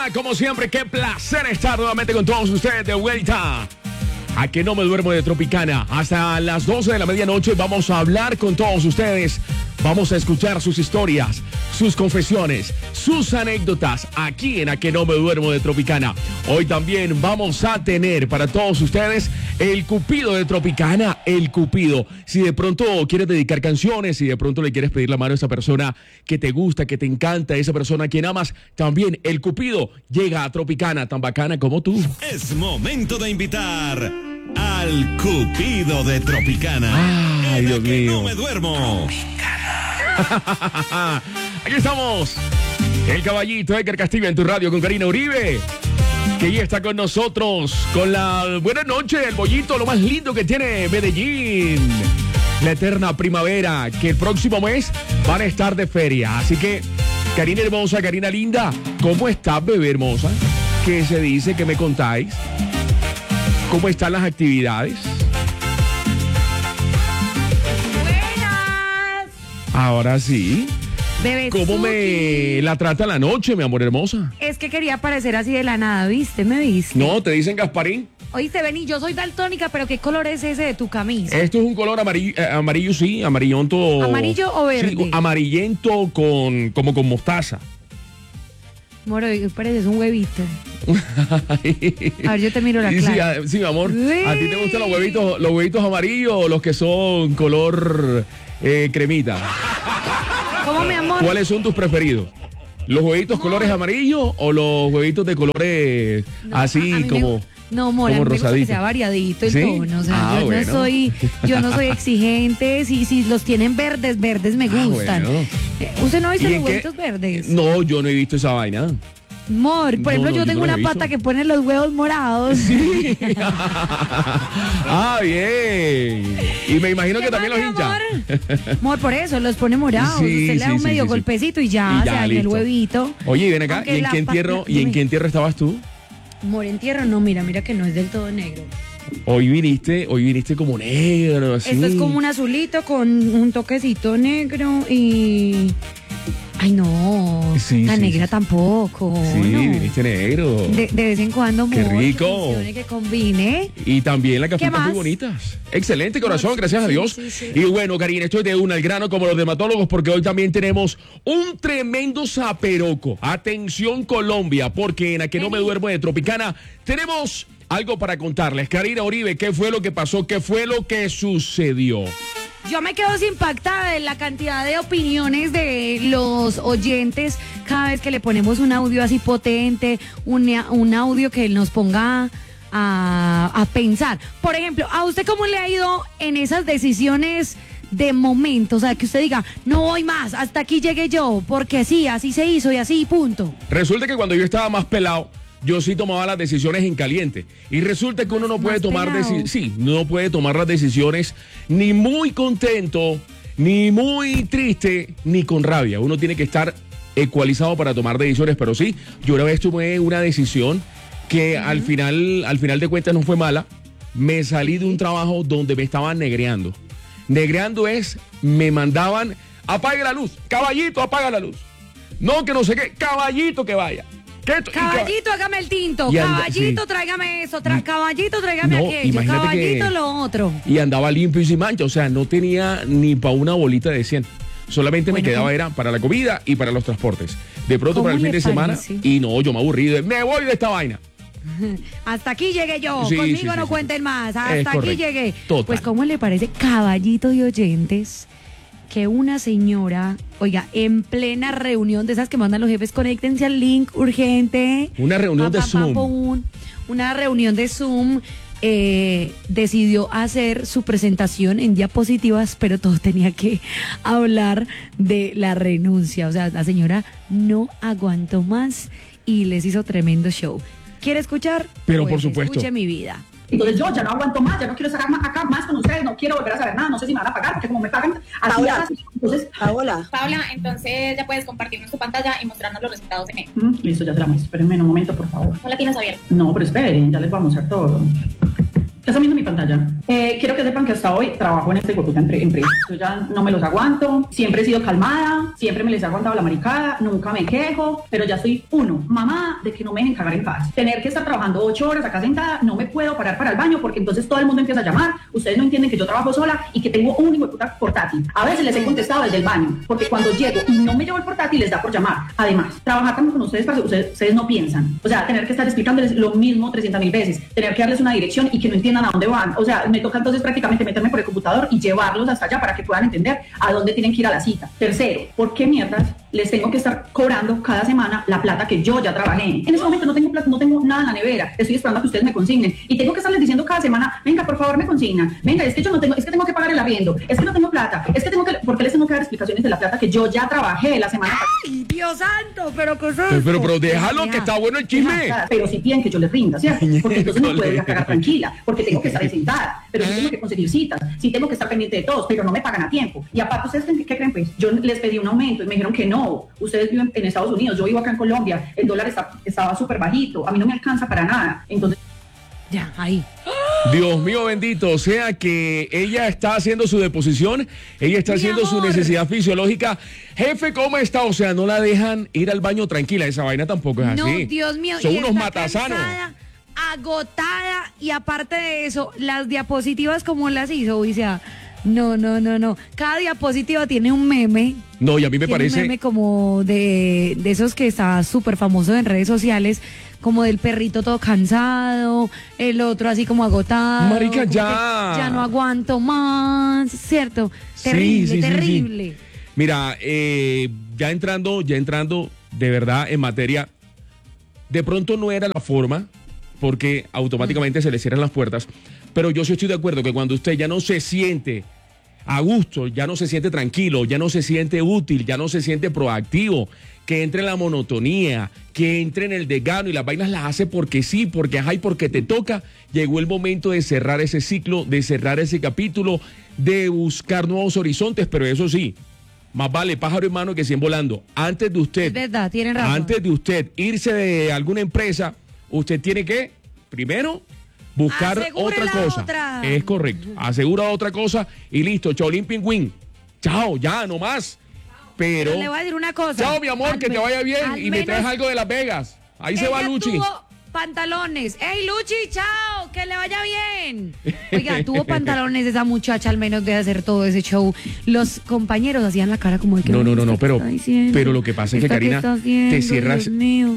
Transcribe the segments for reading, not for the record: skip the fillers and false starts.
como siempre, qué placer estar nuevamente con todos ustedes de vuelta. A que no me duermo de Tropicana. Hasta las 12 de la medianoche vamos a hablar con todos ustedes. Vamos a escuchar sus historias, sus confesiones, sus anécdotas aquí en A que no me duermo de Tropicana. Hoy también vamos a tener para todos ustedes el Cupido de Tropicana, el Cupido. Si de pronto quieres dedicar canciones, si de pronto le quieres pedir la mano a esa persona que te gusta, que te encanta, esa persona a quien amas, también el Cupido llega a Tropicana, tan bacana como tú. Es momento de invitar al Cupido de Tropicana. Ay, Dios mío. No me duermo. Aquí estamos. El caballito Edgar Castillo en tu radio con Karina Uribe, que ya está con nosotros con la buena noche, el bollito, lo más lindo que tiene Medellín. La eterna primavera, que el próximo mes van a estar de feria. Así que, Karina hermosa, Karina linda, ¿cómo estás, bebé hermosa? ¿Qué se dice? ¿Qué me contáis? ¿Cómo están las actividades? Buenas. Ahora sí. Bebé ¿Cómo me la trata la noche, mi amor hermosa? Es que quería aparecer así de la nada, ¿viste? ¿Me viste? No, te dicen Gasparín. Oíste, vení, yo soy daltónica, pero ¿qué color es ese de tu camisa? Esto es un color amarillo, amarillo sí, amarillento. ¿Amarillo o verde? Sí, amarillento como con mostaza. Moro, pareces un huevito. A ver, yo te miro la cara. Sí, mi amor. ¿A ti te gustan los huevitos amarillos o los que son color cremita? ¿Cómo, mi amor? ¿Cuáles son tus preferidos? ¿Los huevitos colores amarillos o los huevitos de colores así como... No, Mora, como me gusta que rosadito? sea variadito el ¿Sí? tono. O sea, bueno. yo no soy exigente. Si los tienen verdes me gustan. Bueno. ¿Usted no ha visto ¿Y los en qué? huevitos verdes? No, yo no he visto esa vaina. Mor, por ejemplo, yo tengo no lo una he pata visto. que pone los huevos morados. Sí. Ah, bien. Y me imagino que también los hincha. Mor, por eso, los pone morados. Sí, Usted le da un sí, medio sí. golpecito y ya, Y se ya, daña el listo. huevito. Oye, y ven acá, Aunque ¿y en la qué entierro, y en qué entierro estabas tú? Mor, entierro, no, mira que no es del todo negro. Hoy viniste como negro, así. Esto es como un azulito con un toquecito negro y... Ay, no, Sí, la sí, negra sí. tampoco. Sí, no. viniste negro. De vez en cuando, Qué Mor, rico. Que funcione, que combine. Y también las gafitas más? muy bonitas. Excelente, corazón, Sí, gracias a sí, Dios. sí. Y bueno, Karina, estoy de una al grano como los dermatólogos porque hoy también tenemos un tremendo zaperoco. Atención, Colombia, porque en A que no me duermo de Tropicana tenemos algo para contarles. Karina Uribe, ¿qué fue lo que pasó? ¿Qué fue lo que sucedió? Yo me quedo impactada de la cantidad de opiniones de los oyentes cada vez que le ponemos un audio así potente, un audio que nos ponga a pensar. Por ejemplo, ¿a usted cómo le ha ido en esas decisiones de momento? O sea, que usted diga, no voy más, hasta aquí llegué yo, porque sí, así se hizo y así, punto. Resulta que cuando yo estaba más pelado, yo sí tomaba las decisiones en caliente. Y resulta que uno no puede tomar no puede tomar las decisiones ni muy contento, ni muy triste, ni con rabia. Uno tiene que estar ecualizado para tomar decisiones. Pero sí, yo una vez tomé una decisión que al final de cuentas no fue mala. Me salí de un trabajo donde me estaban negreando. Negreando es, me mandaban, apague la luz, caballito, apaga la luz. No, que no sé qué, caballito que vaya. Caballito, hágame el tinto. Y Caballito, sí. tráigame eso. Caballito, tráigame No, aquello. imagínate Caballito, que- lo otro. Y andaba limpio y sin mancha, o sea, no tenía ni para una bolita de 100. Solamente me Bueno, quedaba ¿cómo? era para la comida y para los transportes. De pronto ¿Cómo para el fin le de semana parece? y no, yo me aburrí, me voy de esta vaina. Hasta aquí llegué yo. Sí, Conmigo sí, no sí, cuenten más. Es Hasta aquí correcto. llegué. Total. Pues, ¿cómo le parece, caballito de oyentes, que una señora, oiga, en plena reunión de esas que mandan los jefes, conéctense al link urgente? Una reunión de Zoom. Una reunión de Zoom. Decidió hacer su presentación en diapositivas, pero todo tenía que hablar de la renuncia. O sea, la señora no aguantó más y les hizo tremendo show. ¿Quiere escuchar? Pero Pues por supuesto. escuche mi vida. Entonces yo ya no aguanto más, ya no quiero sacar acá más con ustedes, no quiero volver a saber nada, no sé si me van a pagar, porque como me pagan así, Paola. así, entonces... Paola, Paula, entonces ya puedes compartirnos tu pantalla y mostrarnos los resultados en él. Listo, ya se la muestro, espérenme un momento, por favor. No la tienes abierta. No, pero esperen, ya les voy a mostrar todo. Están viendo mi pantalla. Quiero que sepan que hasta hoy trabajo en este hueputa empresa. Yo ya no me los aguanto. Siempre he sido calmada. Siempre me les he aguantado la maricada. Nunca me quejo. Pero ya soy mamá de que no me dejen cagar en paz. Tener que estar trabajando 8 horas acá sentada. No me puedo parar para el baño porque entonces todo el mundo empieza a llamar. Ustedes no entienden que yo trabajo sola y que tengo un hueputa portátil. A veces les he contestado desde el baño. Porque cuando llego y no me llevo el portátil les da por llamar. Además, trabajar también con ustedes para que ustedes no piensan. O sea, tener que estar explicándoles lo mismo 300.000 veces. Tener que darles una dirección y que no entiendan a dónde van. O sea, me toca entonces prácticamente meterme por el computador y llevarlos hasta allá para que puedan entender a dónde tienen que ir a la cita. Tercero, ¿por qué mierdas les tengo que estar cobrando cada semana la plata que yo ya trabajé? En ese momento no tengo plata, no tengo nada en la nevera. Estoy esperando a que ustedes me consignen y tengo que estarles diciendo cada semana, venga, por favor, me consignan. Venga, es que yo no tengo, es que tengo que pagar el arriendo, es que no tengo plata, es que tengo que, ¿por qué les tengo que dar explicaciones de la plata que yo ya trabajé la semana pasada? ¡Ay, Dios santo! Pero ¿qué es Pero déjalo, que está bueno el chisme. Pero si piden que yo les rinda, ¿cierto? Porque entonces no puedo ir a cagar tranquila, porque tengo que estar ahí sentada, pero sí tengo que conseguir citas, sí tengo que estar pendiente de todos, pero no me pagan a tiempo. Y aparte, ¿ustedes qué creen? Pues yo les pedí un aumento y me dijeron que no. Ustedes viven en Estados Unidos, yo vivo acá en Colombia, el dólar estaba súper bajito, a mí no me alcanza para nada. Entonces, ya, ahí. Dios mío bendito, o sea que ella está haciendo su deposición, ella está haciendo su necesidad fisiológica. Jefe, ¿cómo está? O sea, no la dejan ir al baño tranquila, esa vaina tampoco es así. No, Dios mío. Son y unos está matasanos. Cansada, agotada, y aparte de eso, las diapositivas, ¿cómo las hizo? O sea, no. Cada diapositiva tiene un meme. No, y a mí me Tiene parece... un meme como de esos que está súper famoso en redes sociales, como del perrito todo cansado, el otro así como agotado. Marica, como ya. Ya no aguanto más, ¿cierto? Terrible, Sí. terrible. Mira, ya entrando de verdad en materia, de pronto no era la forma, porque automáticamente se le cierran las puertas, pero yo sí estoy de acuerdo que cuando usted ya no se siente a gusto, ya no se siente tranquilo, ya no se siente útil, ya no se siente proactivo, que entre en la monotonía, que entre en el desgano y las vainas las hace porque sí, porque ajá y porque te toca, llegó el momento de cerrar ese ciclo, de cerrar ese capítulo, de buscar nuevos horizontes, pero eso sí, más vale pájaro en mano que 100 volando. Antes de usted, Es verdad, tienen razón. antes de usted irse de alguna empresa, usted tiene que, primero, buscar Asegure otra la cosa. otra. Es correcto. Asegura otra cosa y listo. Cholín Pingüín. Chao, ya, no más. Pero le voy a decir una cosa. chao, mi amor, que te vaya bien al y me traes menos algo de Las Vegas. Ahí se va ella Luchi. tuvo pantalones. ¡Ey, Luchi, chao! ¡Que le vaya bien! Oiga, tuvo pantalones esa muchacha, al menos de hacer todo ese show. Los compañeros hacían la cara como de que... No, pero pero lo que pasa es que, Karina, te cierras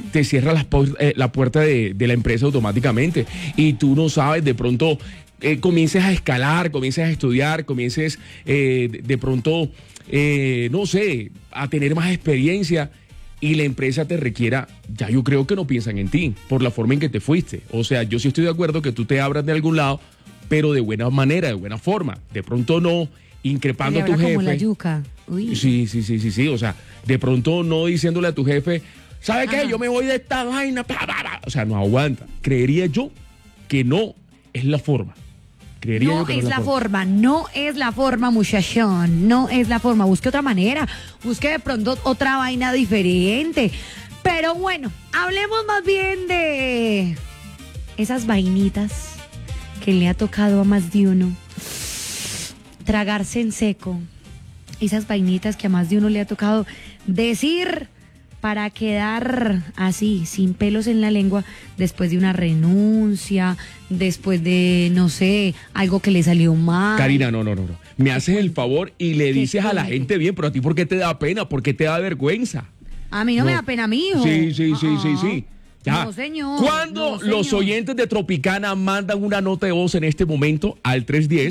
la puerta de la empresa automáticamente y tú no sabes, de pronto comiences a escalar, comiences a estudiar, comiences de pronto, no sé, a tener más experiencia y la empresa te requiera, ya yo creo que no piensan en ti por la forma en que te fuiste. O sea, yo sí estoy de acuerdo que tú te abras de algún lado, pero de buena manera, de buena forma. De pronto no increpando a tu jefe. Como la yuca. Uy. Sí. O sea, de pronto no diciéndole a tu jefe, ¿sabe qué? Yo me voy de esta vaina. O sea, no aguanta. Creería yo que no es la forma. No es la forma, no es la forma, muchachón, no es la forma. Busque otra manera, busque de pronto otra vaina diferente. Pero bueno, hablemos más bien de esas vainitas que le ha tocado a más de uno tragarse en seco. Esas vainitas que a más de uno le ha tocado decir para quedar así, sin pelos en la lengua, después de una renuncia, después de, no sé, algo que le salió mal. Karina, no. Me haces el favor y le dices a la gente bien, pero a ti, ¿por qué te da pena? ¿Por qué te da vergüenza? A mí no me da pena, mijo. Sí. Ya. No, señor. Cuando No, los señor. oyentes de Tropicana mandan una nota de voz en este momento al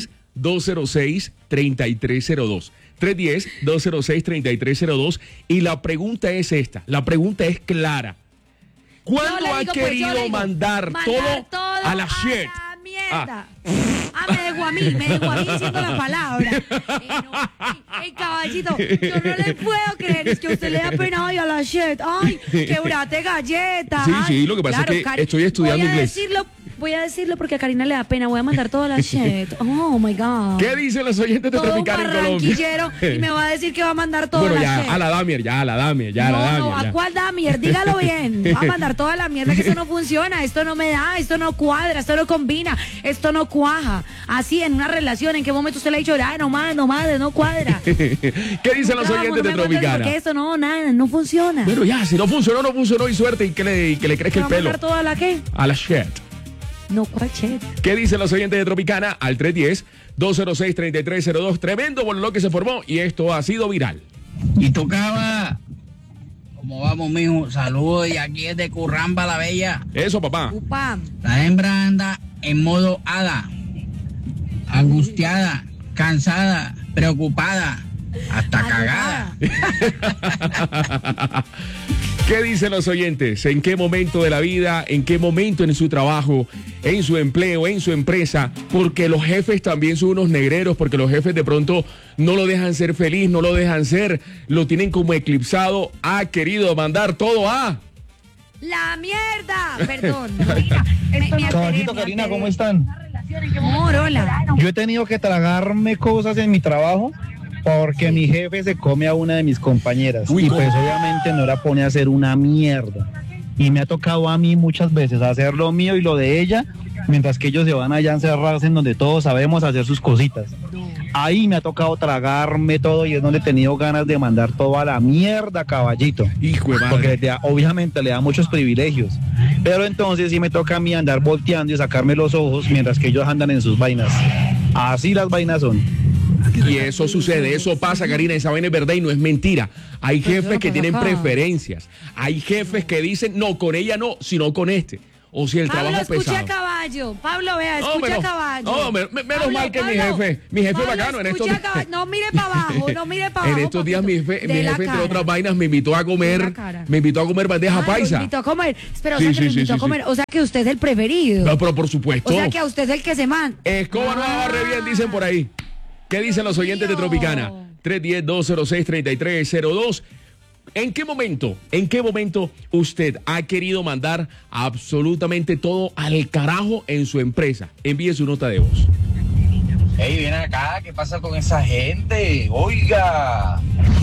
310-206-3302. 310-206-3302. Y la pregunta es esta. La pregunta es clara. ¿Cuándo Yo le ha digo, querido yo le digo, mandar todo a la shit? la mierda. Me dejó a mí diciendo la palabra. Caballito, yo no le puedo creer, es que a usted le da pena, ay, a la shit, ay, quebrate galleta. Sí, lo que pasa es que estoy estudiando inglés. Voy a decirlo porque a Karina le da pena. Voy a mandar toda la shit. Oh my God. ¿Qué dicen los oyentes de Todo un Tropicana en Colombia? barranquillero y me va a decir que va a mandar toda Bueno, la ya, shit. a la Damier, ya, a la Damier, ya, a la No, Damier. no, ya. ¿a cuál Damier? Dígalo bien. Va a mandar toda la mierda, que esto no funciona, esto no me da, esto no cuadra, esto no combina, esto no cuaja. Así en una relación, ¿en qué momento usted le ha dicho, ay, no más, no cuadra? ¿Qué dicen los Vamos, oyentes de no me mandes Tropicana? porque esto no, nada, no funciona. Bueno, ya, si no funcionó, no funcionó y suerte y que le crezca ¿Va el a pelo. mandar toda la qué? A la shit. No, ¿cuál shit? ¿Qué dicen los oyentes de Tropicana? Al 310-206-3302. Tremendo bololó que se formó y esto ha sido viral. Y tocaba. ¿Cómo vamos, mijo? Saludos y aquí es de Curramba la Bella. Eso, papá. Upa. La hembra anda en modo hada, angustiada, cansada, preocupada, hasta cagada. ¿Qué dicen los oyentes? ¿En qué momento de la vida, en qué momento en su trabajo, en su empleo, en su empresa? Porque los jefes también son unos negreros, porque los jefes de pronto no lo dejan ser feliz, no lo dejan ser, lo tienen como eclipsado, ha querido mandar todo a... ¡La mierda! Perdón. Mira, Caballito, Karina, ¿cómo están? Amor, hola. Yo he tenido que tragarme cosas en mi trabajo porque mi jefe se come a una de mis compañeras. Uy, y pues obviamente no la pone a hacer una mierda. Y me ha tocado a mí muchas veces hacer lo mío y lo de ella, mientras que ellos se van allá a encerrarse en donde todos sabemos hacer sus cositas. Ahí me ha tocado tragarme todo y es donde he tenido ganas de mandar todo a la mierda, caballito. Hijo de madre. Porque obviamente le da muchos privilegios. Pero entonces sí me toca a mí andar volteando y sacarme los ojos mientras que ellos andan en sus vainas. Así las vainas son. Y eso sucede, eso pasa, Karina, esa vaina es verdad y no es mentira. Hay jefes que tienen preferencias. Hay jefes que dicen, no, con ella no, sino con este. O si el Pablo, trabajo escucha pesado. a caballo. Pablo, vea, escucha a caballo. No, menos Pablo, mal que mi Pablo, jefe es Pablo, bacano. En estos escucha a caballo. No mire para abajo, no mire para abajo. En estos días mi jefe, De la entre cara. otras vainas, me invitó a De comer, la cara. bandeja Ah, lo paisa. invitó a comer. Pero, o Sí, sea, que sí, lo sí, invitó a sí, comer. O sea, que usted es el preferido. No, pero por supuesto. O sea, que a usted es el que se man. Escoba no barre bien, dicen por ahí. ¿Qué dicen los oyentes de Mío. Tropicana? 310-206-3302. ¿En qué momento usted ha querido mandar absolutamente todo al carajo en su empresa? Envíe su nota de voz. Ey, viene acá, ¿qué pasa con esa gente? Oiga.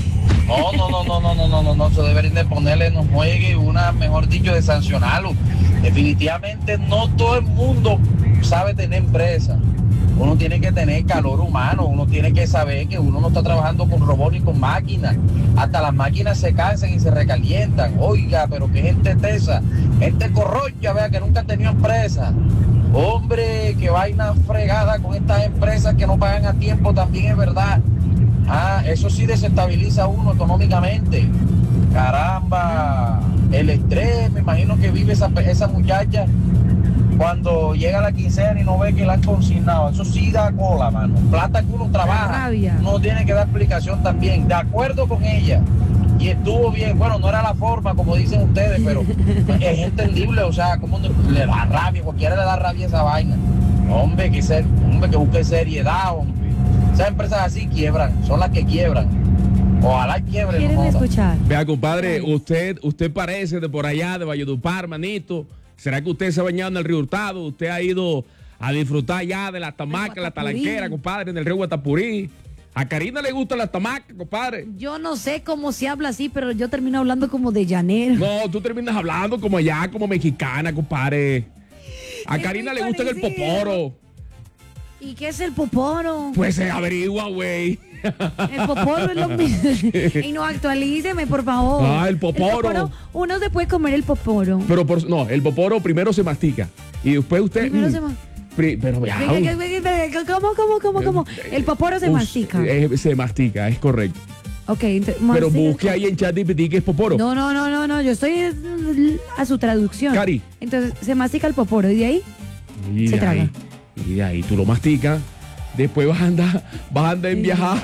No, eso deberían de ponerle en un juegue una, mejor dicho, de sancionarlo. Definitivamente no todo el mundo sabe tener empresa. Uno tiene que tener calor humano, uno tiene que saber que uno no está trabajando con robots ni con máquinas. Hasta las máquinas se cansan y se recalientan. Oiga, pero qué gente tesa, gente corrocha, vea, que nunca ha tenido empresa. Hombre, qué vaina fregada con estas empresas que no pagan a tiempo, también es verdad. Ah, eso sí desestabiliza a uno económicamente. Caramba, el estrés, me imagino que vive esa muchacha cuando llega la quincena y no ve que la han consignado. Eso sí da cola, mano. Plata que uno trabaja, rabia. uno tiene que dar explicación también. De acuerdo con ella. Y estuvo bien. Bueno, no era la forma, como dicen ustedes, pero es entendible. O sea, como le da rabia, cualquiera le da rabia esa vaina. Hombre, que busque seriedad, hombre. Esas empresas así quiebran, son las que quiebran. Ojalá quiebren. ¿Quieren no joda. escuchar? Vea, compadre, usted parece de por allá, de Valledupar, manito. ¿Será que usted se ha bañado en el río Hurtado? ¿Usted ha ido a disfrutar ya de las tamacas, la Guatapurí. talanquera, compadre, en el río Guatapurí? A Karina le gustan las tamacas, compadre. Yo no sé cómo se habla así, pero yo termino hablando como de llanero. No, tú terminas hablando como allá, como mexicana, compadre. A Es Karina muy le gusta el parecido. poporo. ¿Y qué es el poporo? Pues se averigua, güey. El poporo es lo mismo. Y no, actualíceme, por favor. Ah, el poporo. Uno se puede comer el poporo. Pero no, el poporo primero se mastica. Y después usted... Primero se ma- Pero ya... ¿Cómo? El poporo se mastica. Se mastica, es correcto. Ok, entonces... Pero mastica- busque ahí en ChatGPT que es poporo. No, yo estoy a su traducción. Cari. Entonces, se mastica el poporo y de ahí Y se de traga. ahí, y de ahí tú lo masticas. Después vas a andar en viajar.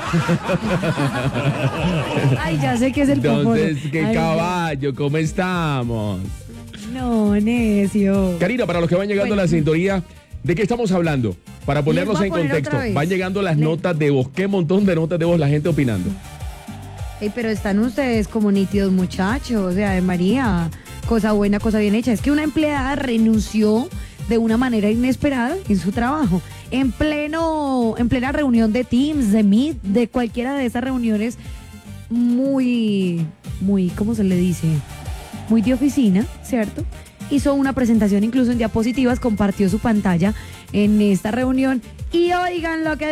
Ay, ya sé que es el poporo. Entonces, qué Ay, caballo, ¿cómo estamos? No, necio. Karina, para los que van llegando a la sintonía, ¿de qué estamos hablando? Para ponernos voy a en poner contexto, otra vez. van llegando las notas de voz. ¿Qué montón de notas de voz la gente opinando? Ey, pero están ustedes como nítidos muchachos, o sea, de María, cosa buena, cosa bien hecha. Es que una empleada renunció de una manera inesperada en su trabajo. En plena reunión de Teams, de Meet, de cualquiera de esas reuniones muy, ¿cómo se le dice? Muy de oficina, ¿cierto? Hizo una presentación incluso en diapositivas, compartió su pantalla en esta reunión y oigan lo que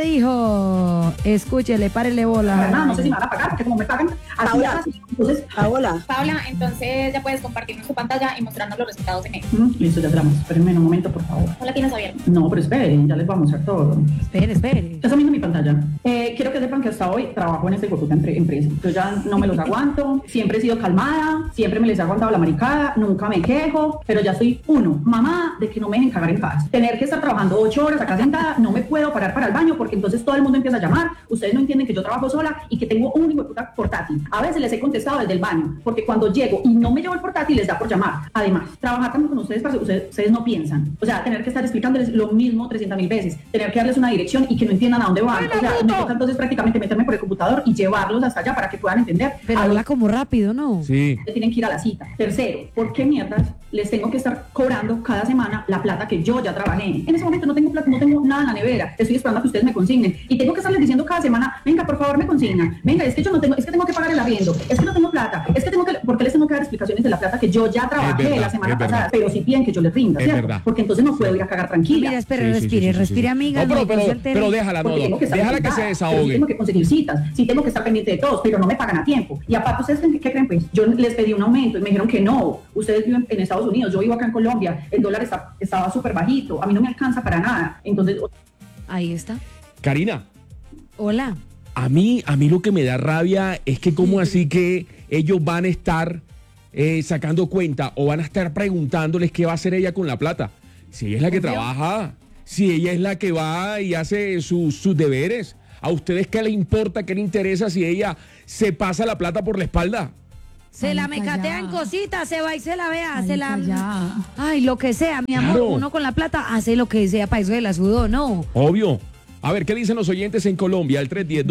dijo. Escúchele, párele bola. No sé si me van a pagar, porque como me pagan, así, entonces... Paola, entonces ya puedes compartirnos tu pantalla y mostrarnos los resultados en él. Listo, ya entramos. Espérenme un momento, por favor. ¿No la tienes abierta? No, pero esperen, ya les voy a mostrar todo. Espere. Ya están viendo mi pantalla. Quiero que sepan que hasta hoy trabajo en esta hijueputa empresa. Yo ya no me los aguanto, siempre he sido calmada, siempre me les he aguantado la maricada, nunca me quejo, pero ya soy mamá de que no me dejen cagar en paz. Tener que estar trabajando 8 horas acá sentada, no me puedo parar para el baño porque entonces todo el mundo empieza a llamar. Ustedes no entienden que yo trabajo sola y que tengo un hijueputa portátil. A veces les he contestado desde el baño, porque cuando llego y no me llevo el portátil les da por llamar. Además, trabajar tanto con ustedes, parce, ustedes no piensan. O sea, tener que estar explicándoles lo mismo 300.000 veces, tener que darles una dirección y que no entiendan a dónde van. O sea, me toca entonces prácticamente meterme por el computador y llevarlos hasta allá para que puedan entender. Pero habla como rápido, ¿no? Sí. Tienen que ir a la cita. Tercero, ¿por qué mierdas les tengo que estar cobrando cada semana la plata que yo ya trabajé? En ese momento no tengo plata, no tengo nada en la nevera, estoy esperando a que ustedes me consignen y tengo que estarles diciendo cada semana, venga, por favor, me consignan, venga, es que yo no tengo, es que tengo que pagar el arriendo, es que no tengo plata, es que tengo que, ¿por qué les tengo que dar explicaciones de la plata que yo ya trabajé la semana pasada? Pero si piden que yo les rinda, ¿cierto? Porque entonces no puedo ir a cagar tranquila. Mira, espera, respire, amiga. No, pero déjala, déjala que se desahogue. Tengo que conseguir citas, sí tengo que estar pendiente de todos, pero no me pagan a tiempo. Y aparte, ¿ustedes qué creen? Pues yo les pedí un aumento y me dijeron que no, ustedes viven en Estados Unidos, yo vivo acá en Colombia, el dólar estaba súper bajito, a mí no me alcanza para nada, entonces... Ahí está. Karina. Hola. A mí lo que me da rabia es que cómo así que ellos van a estar sacando cuenta o van a estar preguntándoles qué va a hacer ella con la plata. Si ella es la que trabaja, si ella es la que va y hace sus deberes, ¿a ustedes qué le importa, qué le interesa si ella se pasa la plata por la espalda? Se la mecatean cositas, se va y se la vea, se la... Ay, lo que sea, mi amor, uno con la plata hace lo que sea, para eso se la sudó, ¿no? Obvio. A ver, ¿qué dicen los oyentes en Colombia? El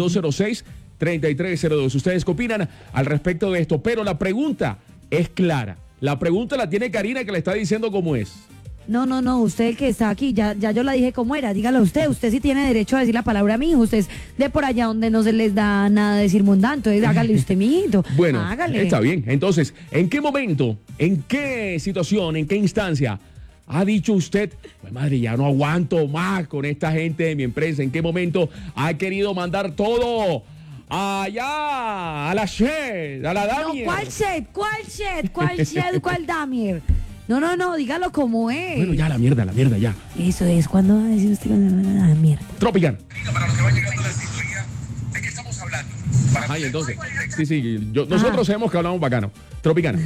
310-206-3302. ¿Ustedes qué opinan al respecto de esto? Pero la pregunta es clara. La pregunta la tiene Karina, que le está diciendo cómo es. No, usted el que está aquí, ya yo la dije cómo era, dígalo usted sí tiene derecho a decir la palabra a mi hijo, usted es de por allá donde no se les da nada de decir mundano, entonces hágale usted, mijito. Bueno, hágale. Está bien. Entonces, ¿en qué momento, en qué situación, en qué instancia ha dicho usted, pues madre, ya no aguanto más con esta gente de mi empresa? ¿En qué momento ha querido mandar todo allá, a la Shed, a la Damier? No, ¿cuál Damier? No, dígalo como es. Bueno, ya la mierda, ya. Eso es, ¿cuándo va a decir usted la mierda? Tropicana. Para los que van llegando a la sintonía, ¿de qué estamos hablando? Ay, entonces, sí, nosotros sabemos que hablamos bacano. Tropicana.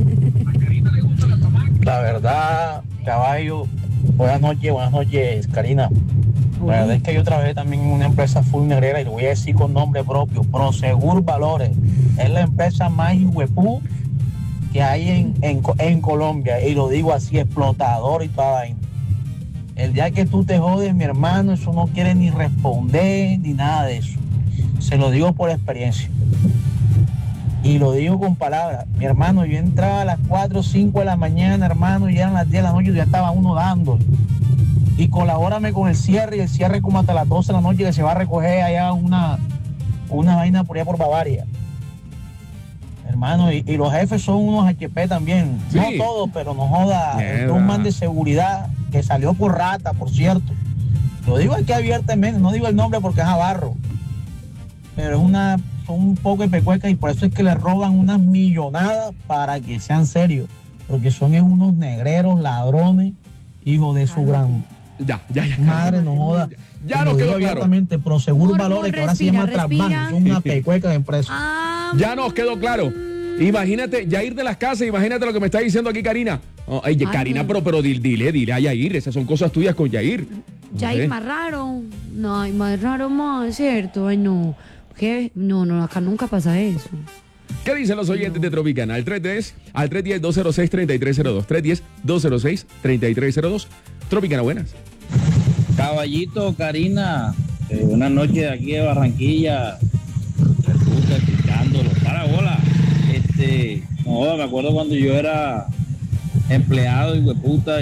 La verdad, caballo, buenas noches, Karina. La verdad es que yo trabajé también en una empresa full negrera y lo voy a decir con nombre propio, Prosegur Valores. Es la empresa más huepú que hay en Colombia, y lo digo así, explotador y toda vaina. El día que tú te jodes, mi hermano, eso no quiere ni responder ni nada de eso. Se lo digo por experiencia. Y lo digo con palabras. Mi hermano, yo entraba a las 4 o 5 de la mañana, hermano, y eran las 10 de la noche y ya estaba uno dando. Y colabórame con el cierre, y el cierre como hasta las 12 de la noche, que se va a recoger allá una vaina por allá por Bavaria. Hermano, y los jefes son unos HP también. Sí. No todos, pero no joda. Es un man de seguridad que salió por rata, por cierto. Lo digo aquí abiertamente, no digo el nombre porque es Navarro. Pero son un poco de pecuecas, y por eso es que le roban unas millonadas para que sean serios. Porque son unos negreros, ladrones, hijos de su gran... Ya. Madre, no joda. Ya nos quedó claro. Prosegur Valores, que ahora se llama Transbank, son una pecueca de empresa. Ya nos quedó claro. Imagínate, Yair de las Casas, imagínate lo que me está diciendo aquí Karina. Karina, no. pero dile a Yair, esas son cosas tuyas con Yair. Yair más raro. No, más raro más, ¿cierto? Ay, no. ¿Qué? No, acá nunca pasa eso. ¿Qué dicen los oyentes de Tropicana? Al 310-206-3302. 310-206-3302. Tropicana, buenas. Caballito, Karina, buenas noches aquí de Barranquilla. Resulta escuchándolo. Para bola. Me acuerdo cuando yo era empleado y hueputa y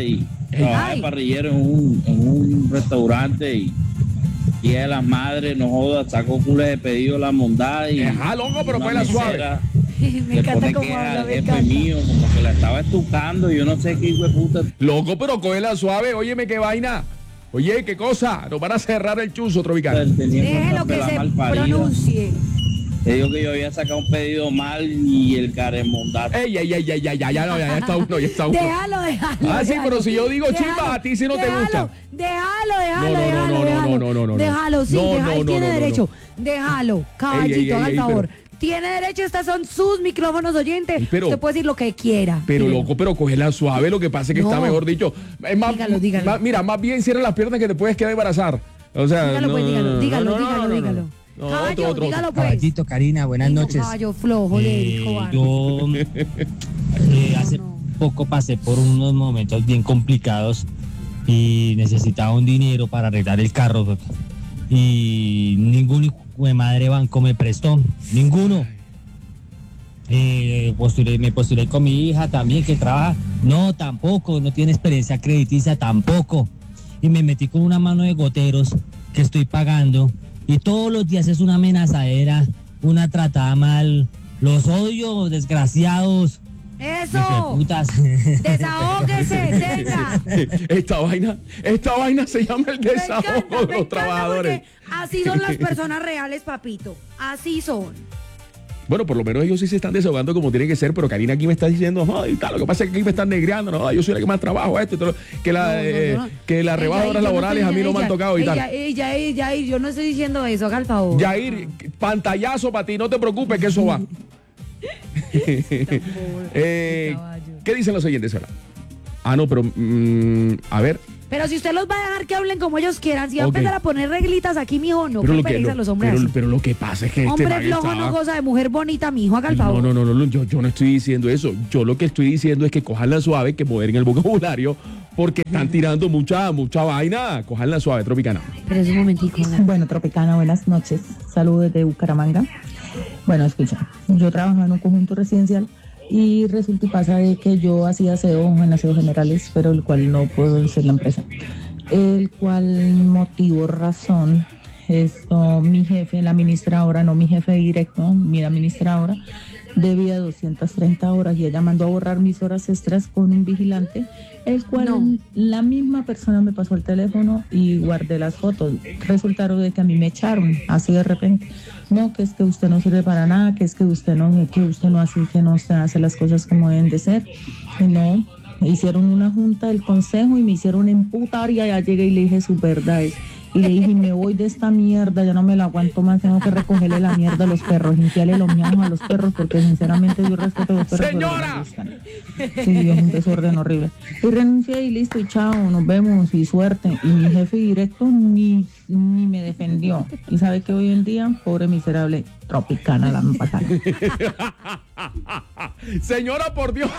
Trabajaba de parrillero en un restaurante y Día de las Madres, no jodas, sacó cules de pedido la mondada y... loco, pero fue la suave. Me encanta cómo habla, me encanta. Mío, como que la estaba estucando, yo no sé qué hijo de puta. Loco, pero cógela suave, óyeme qué vaina. Oye, qué cosa, nos van a cerrar el chuzo, Tropicana. Déjelo que se pronuncie. Te digo que yo había sacado un pedido mal y el caremondato. Ya está uno. Déjalo. Ah, sí, pero si yo digo chimba, a ti si no te gusta. Déjalo, sí, tiene derecho. Déjalo, caballito, haga el favor. Tiene derecho, estas son sus micrófonos oyentes. Usted puede decir lo que quiera. Pero loco, pero cógela suave, lo que pasa es que está mejor dicho. Es más, dígalo. Mira, más bien cierra las piernas que te puedes quedar embarazar. O sea, dígalo. Caballo, dígalo pues. Caballito, Karina, buenas noches. Caballo flojo, yo hace poco pasé por unos momentos bien complicados y necesitaba un dinero para arreglar el carro y ningún hijo de madre banco me prestó, ninguno. Me postulé con mi hija también que trabaja, no tiene experiencia crediticia tampoco, y me metí con una mano de goteros que estoy pagando. Y todos los días es una amenazadera, una tratada mal. Los odio, desgraciados. ¡Eso! Putas. ¡Desahóguese, tenga! Esta vaina se llama el desahogo de los trabajadores. Así son las personas reales, papito. Así son. Bueno, por lo menos ellos sí se están desahogando como tiene que ser, pero Karina aquí me está diciendo, ay, tal, lo que pasa es que aquí me están negreando, no, yo soy la que más trabajo esto, que las rebajas laborales a mí no me han tocado y tal. Yair, yo no estoy diciendo eso, haga el favor. Yair, pantallazo para ti, no te preocupes que eso va. ¿Qué dicen los oyentes ahora? No, pero a ver. Pero si usted los va a dejar que hablen como ellos quieran, si va a empezar a poner reglitas aquí, mijo, no, qué pereza los hombres así. Pero lo que pasa es que hombre flojo no goza de mujer bonita, mijo, haga el favor. No, yo no estoy diciendo eso. Yo lo que estoy diciendo es que cojanla suave, que moderen el vocabulario, porque están tirando mucha vaina. Cojanla suave, Tropicana. Pero es un momentico. Bueno, Tropicana, buenas noches. Saludos desde Bucaramanga. Bueno, escucha, yo trabajaba en un conjunto residencial y resulta y pasa de que yo hacía aseo en aseos generales, pero el cual no puedo ser la empresa. El cual motivo, razón, esto, mi jefe, la administradora, no mi jefe directo, mi administradora, debía 230 horas y ella mandó a borrar mis horas extras con un vigilante, el cual la misma persona me pasó el teléfono y guardé las fotos. Resultaron de que a mí me echaron así de repente. No, que es que usted no sirve para nada, que es que usted no hace, que no se hace las cosas como deben de ser. No, hicieron una junta del consejo y me hicieron emputar y ya llegué y le dije sus verdades. Y le dije, me voy de esta mierda, ya no me la aguanto más, tengo que recogerle la mierda a los perros, limpiarle los miados a los perros, porque sinceramente yo respeto a los perros. ¡Señora! Sí, es un desorden horrible. Y renuncié y listo, y chao, nos vemos, y suerte. Y mi jefe directo ni me defendió. Y sabe que hoy en día, pobre miserable, Tropicana la pasada. Señora, por Dios.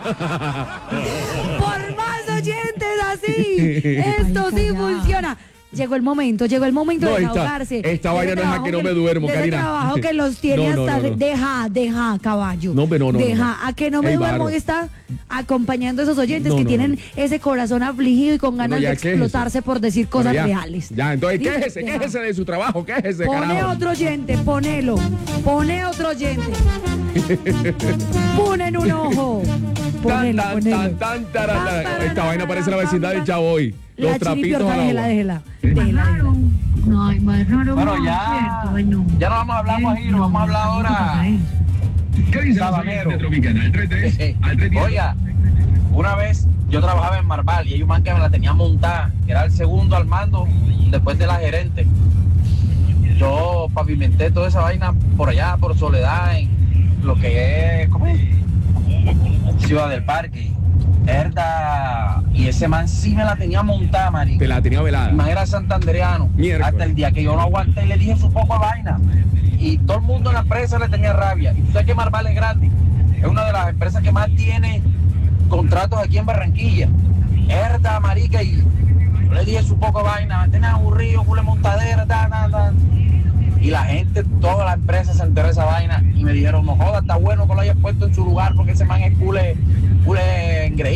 Por más oyentes así, esto sí funciona. Llegó el momento de desahogarse. Esta vaina no es a que no me duermo, Karina. Trabajo que los tiene hasta... Deja, caballo. Deja, a que no me duermo y está acompañando a esos oyentes que tienen ese corazón afligido y con ganas de explotarse por decir cosas reales. Ya, entonces quéjese de su trabajo, quéjese, Pone otro oyente, pone otro oyente. Pone en un ojo. Ponelo. Esta vaina parece la vecindad del Chavo hoy. Los trapitos a la déjela. No, más raro. Bueno, ya no vamos a hablar guajiro, vamos a hablar ahora. ¿Qué dice Sabanero? Al 3 Oiga, una vez yo trabajaba en Marval y hay un man que me la tenía montada, que era el segundo al mando después de la gerente. Yo pavimenté toda esa vaina por allá, por Soledad, en lo que es, ¿cómo es? Ciudad del Parque. Herda, y ese man sí me la tenía montada, marico. Te la tenía velada. El man era santandereano. Hasta el día que yo no aguanté y le dije su poco de vaina. Y todo el mundo en la empresa le tenía rabia. Y tú sabes que Marval es gratis. Es una de las empresas que más tiene contratos aquí en Barranquilla. Herda, marica, y yo le dije su poco de vaina. Me tenía aburrido, cule montadera, Y la gente, toda la empresa se enteró de esa vaina y me dijeron, no joda, está bueno que lo hayas puesto en su lugar porque ese man es cule engreído, que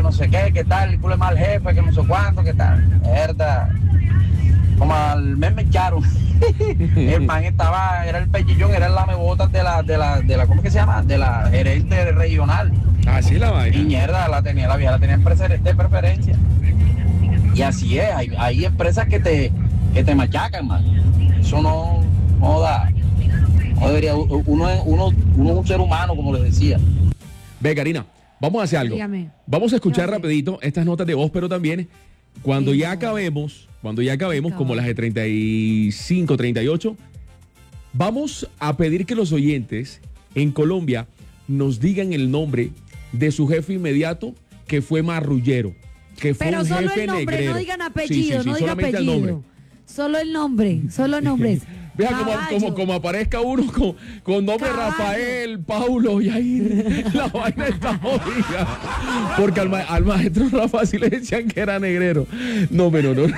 no sé qué tal, el culo es mal jefe, que no sé cuánto, qué tal. Verdad. Como al mes me echaron. El man era el pellillón, era el lamebotas de la, ¿cómo que se llama? De la gerente regional. Así la vaina. Y mierda, la vieja la tenía de preferencia. Y así es, hay empresas que te machacan, man. Eso no da. No debería, uno es un ser humano, como les decía. Ve, Karina, vamos a hacer algo. Dígame. Vamos a escuchar rapidito estas notas de voz, pero también cuando ya acabemos, como las de 35, 38, vamos a pedir que los oyentes en Colombia nos digan el nombre de su jefe inmediato que fue marrullero, que fue Pero un solo jefe el nombre, negrero. no digan apellido, no digan solamente el nombre. apellido. Solo el nombre, solo nombres. Vea como aparezca uno con nombre Caballo. Rafael, Paulo, y ahí la vaina está jodida. Porque al maestro Rafa sí le decían que era negrero. No.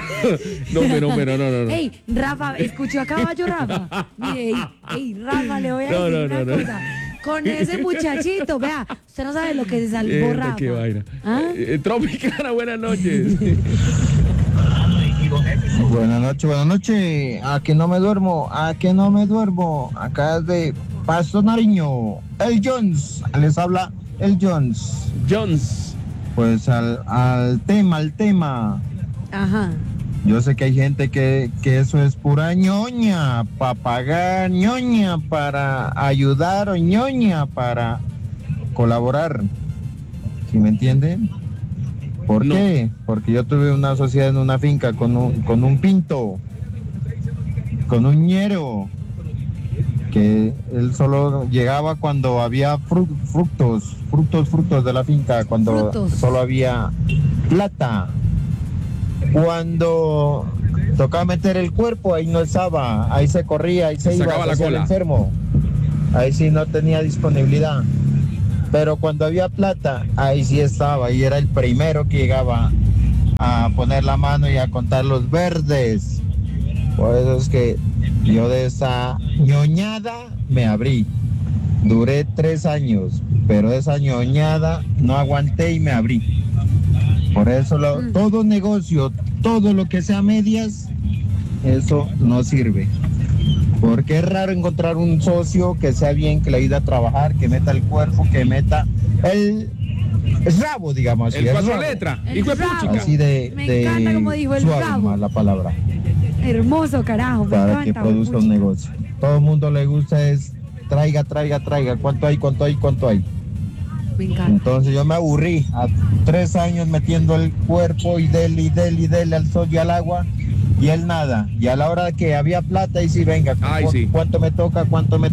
Ey, Rafa, ¿escuchó a Caballo, Rafa? Mire, ey, Rafa, le voy a decir una cosa. Con ese muchachito, vea, usted no sabe lo que se salvó Rafa. Qué vaina. ¿Ah? Tropicana, buenas noches. Buenas noches. A que no me duermo. Acá es de Pasto Nariño. El Jones. Les habla el Jones. Pues al tema. Ajá. Yo sé que hay gente que eso es pura ñoña, para pagar, ñoña, para ayudar o ñoña, para colaborar. ¿Sí me entienden? ¿Por qué? Porque yo tuve una sociedad en una finca con un pinto, con un ñero, que él llegaba cuando había frutos de la finca, cuando solo había plata. Cuando tocaba meter el cuerpo, ahí no estaba, ahí se corría, ahí se iba, se hacía el enfermo. Ahí sí no tenía disponibilidad. Pero cuando había plata, ahí sí estaba, y era el primero que llegaba a poner la mano y a contar los verdes. Por eso es que yo de esa ñoñada me abrí. Duré 3 años, pero esa ñoñada no aguanté y me abrí. Por eso todo negocio, todo lo que sea medias, eso no sirve. Porque es raro encontrar un socio que sea bien, que le ayude a trabajar, que meta el cuerpo, que meta el rabo, digamos así. El 4 letras. Así Me encanta como dijo el suave rabo. más la palabra. Hermoso, carajo. Me Para que encanta. produzca un negocio. Todo el mundo le gusta es traiga. ¿Cuánto hay? Me encanta. Entonces yo me aburrí a 3 años metiendo el cuerpo y dele al sol y al agua, y él nada. Y a la hora que había plata, y sí, venga, ¿cuánto me toca?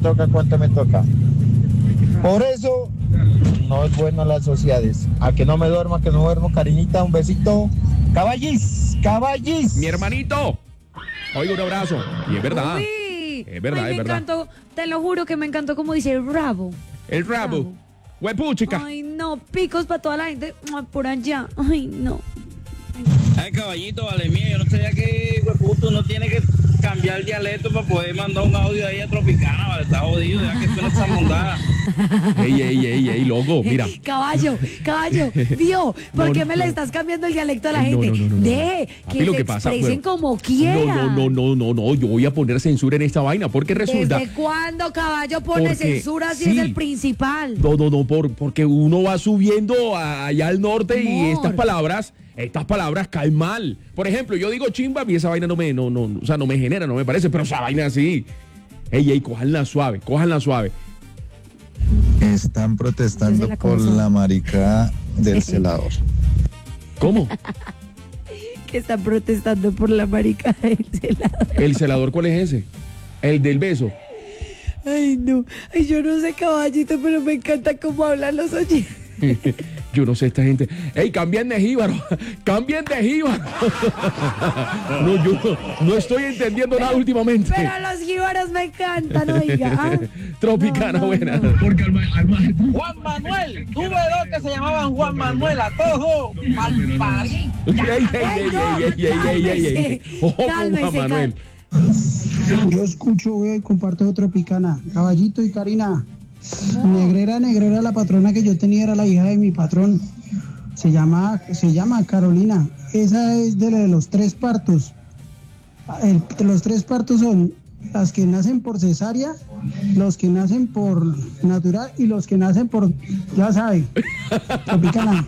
Por eso no es bueno las sociedades. A que no me duermo, cariñita, un besito. Caballis. Mi hermanito. Oiga, un abrazo. Y es verdad. Uy. Es verdad, Ay, es me verdad. encantó, te lo juro que me encantó como dice el rabo. El rabo. Huepuchica. Ay, no, picos para toda la gente por allá. Ay, no. Ay, caballito, vale mía, yo no sabía que puto uno tiene que cambiar el dialecto para poder mandar un audio ahí a Tropicana, vale, está jodido, ya que suena esa mondada. Ey, loco, mira. Caballo, vio, ¿por qué me le estás cambiando el dialecto a la gente? Deje Papi, que lo se que pasa, expresen como quieran. No, yo voy a poner censura en esta vaina, porque resulta... ¿Desde cuándo Caballo pone Porque, censura si sí. es el principal? No, porque uno va subiendo allá al norte y estas palabras caen mal. Por ejemplo, yo digo chimba y esa vaina no me genera, no me parece, pero esa vaina sí. Ey, cójanla suave. Están protestando por la maricada del celador. ¿Cómo? Que están protestando por la marica del celador. ¿El celador cuál es ese? El del beso. Ay, no. Ay, yo no sé, Caballito, pero me encanta cómo hablan los oyentes. Yo no sé esta gente. ¡Ey, cambien de jíbaro! No, yo no estoy entendiendo nada últimamente. Pero los jíbaros me encantan, oiga. Tropicana, buena. Porque Juan Manuel, tuve 2 que se llamaban Juan Manuel, a todos malparidos. Ey. Ojo con Juan Manuel. Yo escucho, veo y comparto Tropicana. Caballito y Karina. Negrera, la patrona que yo tenía era la hija de mi patrón. Se llama Carolina. Esa es de los 3 partos. Los 3 partos son las que nacen por cesárea, los que nacen por natural y los que nacen por, ya sabe, tropicana.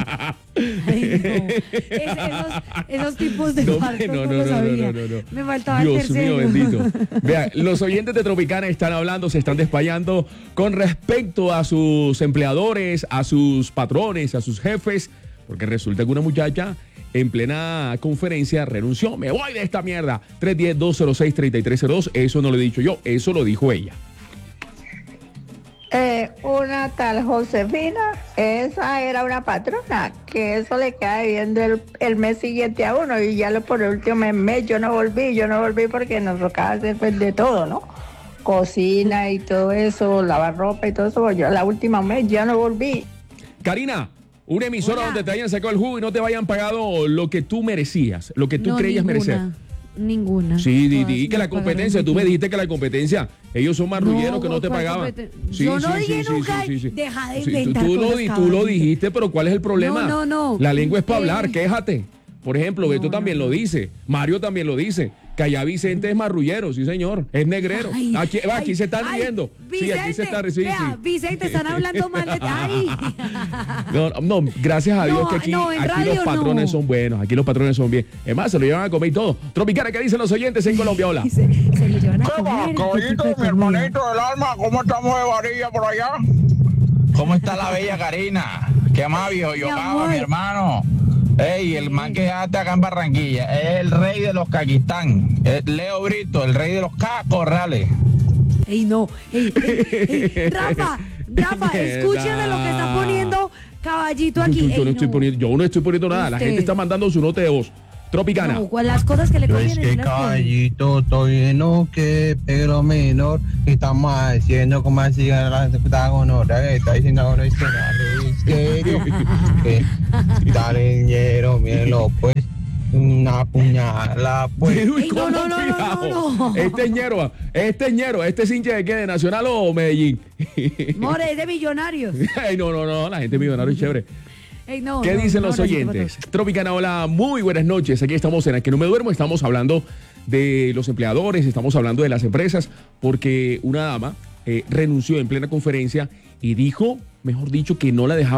Ay, no. Esos tipos de partos no lo sabía. No. Me faltaba Dios el tercero. mío, bendito. Vea, los oyentes de Tropicana están hablando, se están despayando con respecto a sus empleadores, a sus patrones, a sus jefes, porque resulta que una muchacha en plena conferencia renunció. Me voy de esta mierda. 310-206-3302. Eso no lo he dicho yo, eso lo dijo ella. Una tal Josefina, esa era una patrona, que eso le queda viendo el mes siguiente a uno, y ya por el último mes yo no volví porque nos tocaba hacer pues, de todo, ¿no? Cocina y todo eso, lavar ropa y todo eso, yo la última mes ya no volví. Karina, una emisora donde te hayan sacado el jugo y no te hayan pagado lo que tú merecías, lo que tú creías merecer. Ninguna. Sí, Didi, que la competencia, tú me dijiste que la competencia, ellos son marrulleros que no te pagaban. Sí, yo no dije nunca, deja de inventar tú lo dijiste, pero ¿cuál es el problema? No. La lengua es para hablar, quéjate. Por ejemplo, Beto también lo dice, Mario también lo dice, que allá Vicente es marrullero, sí señor, es negrero. Aquí se están riendo. Vicente, sí, aquí se está riendo. Vicente, están hablando mal de ti. No, gracias a Dios que aquí los patrones son buenos, aquí los patrones son bien. Es más, se lo llevan a comer y todo. Tropicana, ¿qué dicen los oyentes en Colombia? Hola. Se lo llevan a comer. Caballito, mi hermanito del alma, ¿cómo estamos de varilla por allá? ¿Cómo está la bella Karina? ¿Qué más, viejo? Yo mi hermano. Ey, el man que ya está acá en Barranquilla es el rey de los Caquistán, Leo Brito, el rey de los Corrales. Ey, no, Rafa, escuchen de lo que está poniendo Caballito aquí. Yo no estoy poniendo nada, la gente está mandando su nota de voz. Tropicana. No, las cosas que le convienen. Es que Caballito, estoy no que pero menor, que estamos haciendo como así la protagonista, está diciendo ahora serio, que talento, mírenlo pues, una puñalada pues. No. Este ñero, este es hincha de qué, de Nacional o Medellín. More, es de Millonarios. Ay, no, la gente millonaria es chévere. ¿Qué dicen los oyentes? Tropicana, hola, muy buenas noches. Aquí estamos en El Que No Me Duermo. Estamos hablando de los empleadores, estamos hablando de las empresas, porque una dama renunció en plena conferencia y dijo, mejor dicho, que no la dejaba